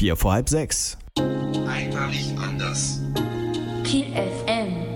4 vor halb 6. Einmalig anders. Kiel FM.